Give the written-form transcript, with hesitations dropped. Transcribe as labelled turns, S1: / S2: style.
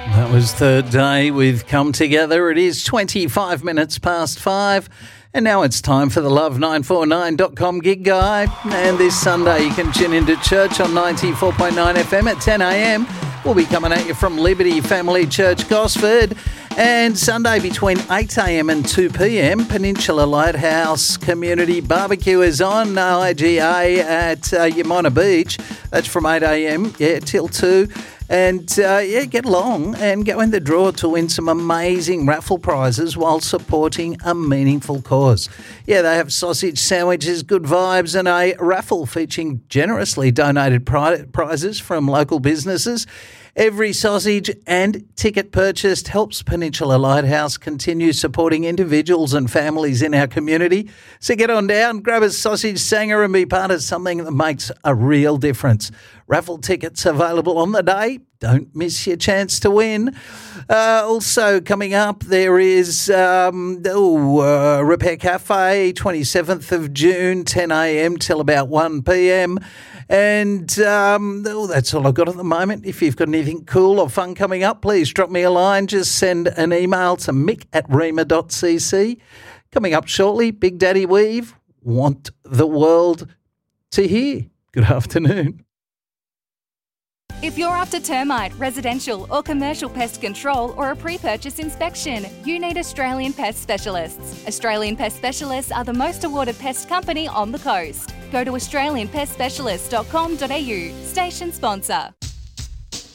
S1: That was Third Day with Come Together. It is 25 minutes past 5. And now it's time for the Love949.com gig guide. And this Sunday you can tune into church on 94.9 FM at 10 a.m. We'll be coming at you from Liberty Family Church, Gosford. And Sunday between 8 a.m. and 2 p.m, Peninsula Lighthouse Community Barbecue is on IGA at Yamona Beach. That's from 8 a.m, till 2. And, get along and go in the draw to win some amazing raffle prizes while supporting a meaningful cause. Yeah, they have sausage sandwiches, good vibes, and a raffle featuring generously donated prizes from local businesses. Every sausage and ticket purchased helps Peninsula Lighthouse continue supporting individuals and families in our community. So get on down, grab a sausage sanger and be part of something that makes a real difference. Raffle tickets available on the day. Don't miss your chance to win. Also coming up, there is Repair Cafe, 27th of June, 10 a.m. till about 1 p.m. And that's all I've got at the moment. If you've got anything cool or fun coming up, please drop me a line. Just send an email to mick@rema.cc. Coming up shortly, Big Daddy Weave, Want the World to Hear. Good afternoon.
S2: If you're after termite, residential or commercial pest control or a pre-purchase inspection, you need Australian Pest Specialists. Australian Pest Specialists are the most awarded pest company on the coast. Go to australianpestspecialists.com.au, station sponsor.